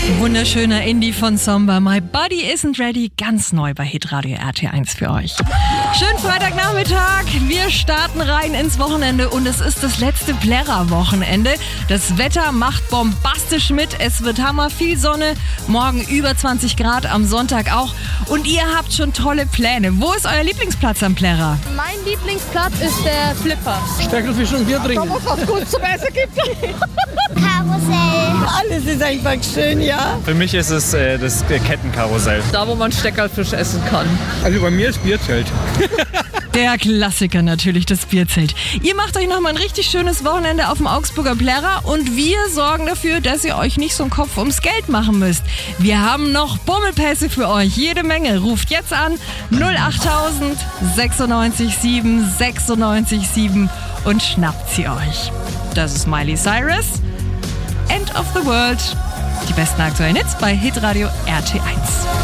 Wunderschöner Indie von Somber. My Body Isn't Ready. Ganz neu bei Hitradio RT1 für euch. Schönen Freitagnachmittag. Wir starten rein ins Wochenende und es ist das letzte Plärrer-Wochenende. Das Wetter macht bombastisch mit. Es wird hammer viel Sonne. Morgen über 20 Grad, am Sonntag auch. Und ihr habt schon tolle Pläne. Wo ist euer Lieblingsplatz am Plärrer? Mein Lieblingsplatz ist der Flipper. Steckelfisch und Bier trinken. Da wo es was gut zu essen gibt. Karussell. Alles ist einfach schön, ja. Für mich ist es das Kettenkarussell. Da, wo man Steckerfisch essen kann. Also bei mir ist Bierzelt. Der Klassiker natürlich, das Bierzelt. Ihr macht euch nochmal ein richtig schönes Wochenende auf dem Augsburger Plärrer und wir sorgen dafür, dass ihr euch nicht so einen Kopf ums Geld machen müsst. Wir haben noch Bummelpässe für euch, jede Menge. Ruft jetzt an 08000 96 7 96 7 und schnappt sie euch. Das ist Miley Cyrus. End of the World. Die besten aktuellen Hits bei Hitradio RT1.